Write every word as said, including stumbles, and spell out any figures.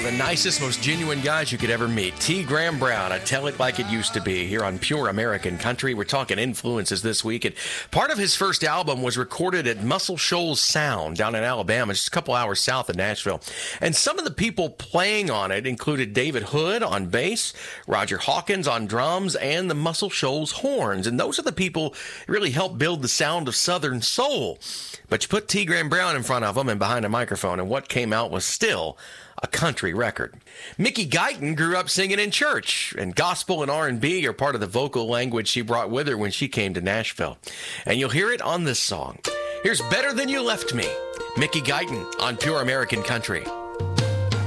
of the nicest, most genuine guys you could ever meet. T. Graham Brown, I tell it like it used to be, here on Pure American Country. We're talking influences this week. And part of his first album was recorded at Muscle Shoals Sound down in Alabama, just a couple hours south of Nashville. And some of the people playing on it included David Hood on bass, Roger Hawkins on drums, and the Muscle Shoals horns. And those are the people who really helped build the sound of Southern soul. But you put T. Graham Brown in front of them and behind a microphone, and what came out was still a country record. Mickey Guyton grew up singing in church, and gospel and R and B are part of the vocal language she brought with her when she came to Nashville. And you'll hear it on this song. Here's Better Than You Left Me, Mickey Guyton on Pure American Country.